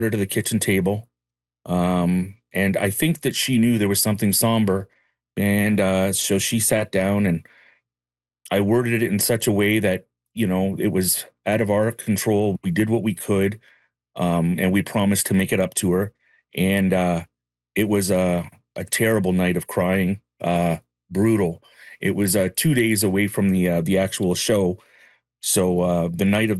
her to the kitchen table. And I think that she knew there was something somber. And so she sat down and I worded it in such a way that, it was out of our control. We did what we could, and we promised to make it up to her. And it was a terrible night of crying, brutal. It was 2 days away from the actual show. So the night of